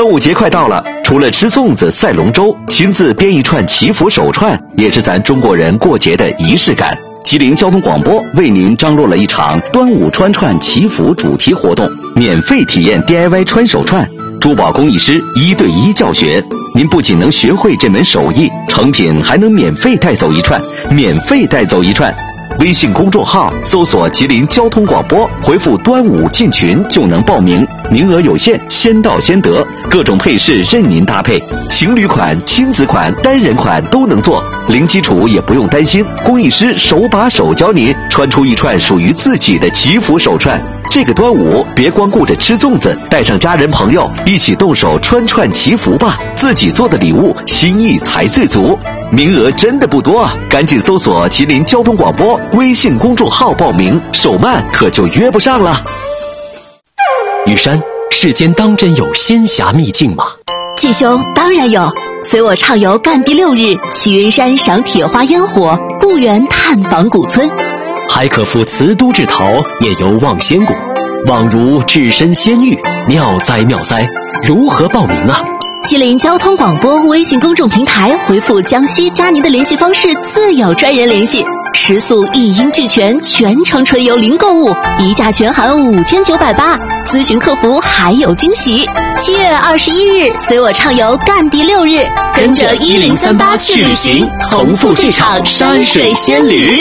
端午节快到了，除了吃粽子、赛龙舟，亲自编一串祈福手串，也是咱中国人过节的仪式感。吉林交通广播为您张罗了一场端午穿串祈福主题活动，免费体验 DIY 穿手串，珠宝工艺师1对1教学。您不仅能学会这门手艺，成品还能免费带走一串，免费带走一串。微信公众号搜索吉林交通广播，回复端午进群就能报名，名额有限，先到先得，各种配饰任您搭配，情侣款、亲子款、单人款都能做，零基础也不用担心，工艺师手把手教您穿出一串属于自己的祈福手串。这个端午别光顾着吃粽子，带上家人朋友一起动手穿串祈福吧，自己做的礼物心意才最足。名额真的不多，赶紧搜索吉林交通广播微信公众号报名，手慢可就约不上了。 雨山，世间当真有仙侠秘境吗？ 季兄，当然有，随我畅游赣地6日，去云山赏铁花烟火，故园探访古村， 还可赴瓷都制陶，夜游望仙谷，妄如置身仙域，妙哉妙哉！如何报名啊？ 吉林交通广播微信公众平台回复江西加您的联系方式，自有专人联系。食宿一应俱全，全程纯游零购物，一价全含5980，咨询客服还有惊喜。7月21日，随我畅游赣地6日，跟着1038去旅行，同赴这场山水仙旅。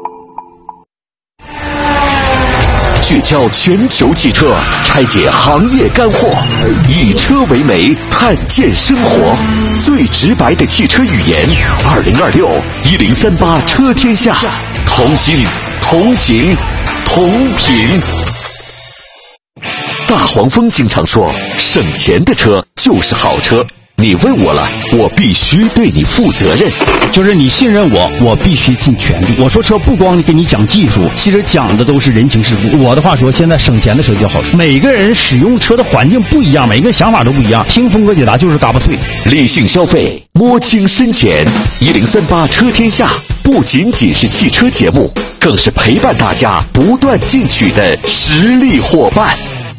聚焦全球汽车，拆解行业干货，以车为媒，探见生活，最直白的汽车语言。20261038车天下，同心同行同频。大黄蜂经常说，省钱的车就是好车。你问我了，我必须对你负责任。 就是你信任我，我必须尽全力。我说车不光给你讲技术，其实讲的都是人情世故。我的话说，现在省钱的车就好车。每个人使用车的环境不一样，每个人想法都不一样。听峰哥解答就是嘎巴脆。 理性消费，摸清深浅。1038车天下不仅仅是汽车节目，更是陪伴大家不断进取的实力伙伴。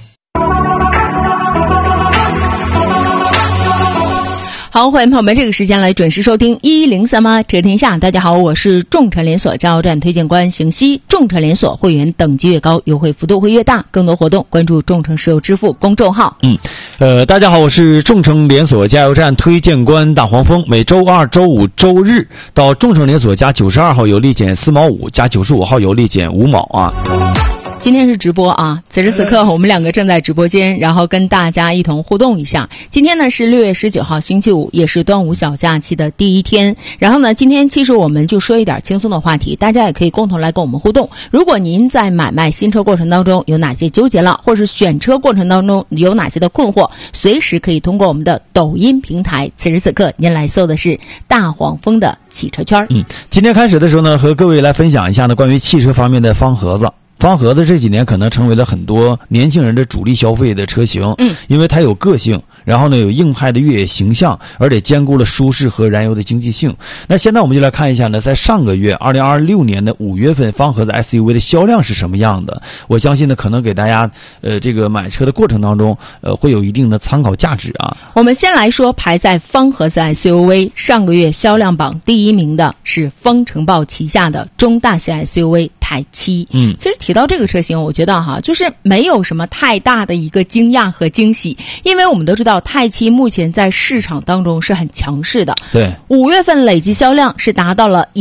好，欢迎朋友们这个时间来准时收听1038车天下。大家好，我是众诚连锁加油站推荐官邢西。众诚连锁会员等级越高，优惠幅度会越大。更多活动关注众诚石油支付公众号。 大家好，我是众诚连锁加油站推荐官大黄蜂。每周二、周五、周日到众诚连锁加92号油立减4毛5，加95号油立减5毛啊。 今天是直播啊，此时此刻我们两个正在直播间，然后跟大家一同互动一下。今天呢是6月19号星期五，也是端午小假期的第一天。然后呢，今天其实我们就说一点轻松的话题，大家也可以共同来跟我们互动。如果您在买卖新车过程当中有哪些纠结了，或是选车过程当中有哪些的困惑，随时可以通过我们的抖音平台，此时此刻您来搜的是大黄蜂的汽车圈。 今天开始的时候呢，和各位来分享一下呢关于汽车方面的方盒子。方盒子这几年可能成为了很多年轻人的主力消费的车型，因为它有个性，然后呢有硬派的越野形象，而且兼顾了舒适和燃油的经济性。那现在我们就来看一下呢，在上个月2026年的5月份，方盒子 SUV 的销量是什么样的？我相信呢，可能给大家这个买车的过程当中会有一定的参考价值啊。 我们先来说排在方盒子 SUV 上个月销量榜第一名的是风城豹旗下的中大型 SUV 泰七。其实提到这个车型，我觉得就是没有什么太大的一个惊讶和惊喜，因为我们都知道泰七目前在市场当中是很强势的。 对 ，5月份累计销量是达到了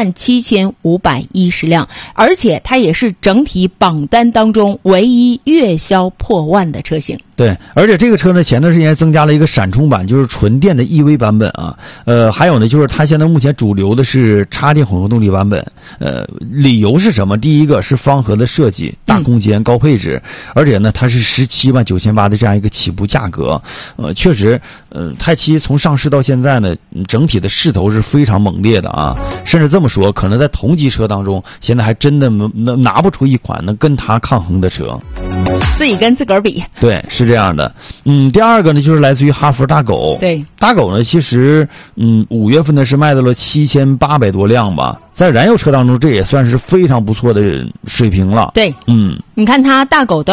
17510辆，而且它也是整体榜单当中唯一月销破万的车型。 对，而且这个车呢，前段时间增加了一个闪充版，就是纯电的 EV 版本啊。还有呢，就是它现在目前主流的是插电混合动力版本。理由是什么？第一个是方盒的设计，大空间、高配置，而且呢，它是179800的这样一个起步价格。确实，泰七从上市到现在呢，整体的势头是非常猛烈的啊。甚至这么说，可能在同级车当中，现在还真的拿不出一款能跟它抗衡的车。 自己跟自个儿比。 对，是这样的。第二个呢，就是来自于哈弗大狗。 对， 大狗呢，其实5月份呢是卖到了7800多辆吧，在燃油车当中，这也算是非常不错的水平了。 对，你看它大狗的